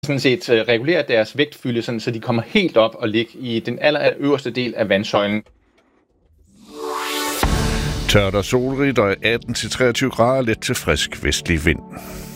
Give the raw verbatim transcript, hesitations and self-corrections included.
sådan set øh, regulere deres vægtfylde, sådan, så de kommer helt op og ligger i den aller, aller øverste del af vandsøjlen. Tørt og solrigt og atten til treogtyve grader, let til frisk vestlig vind.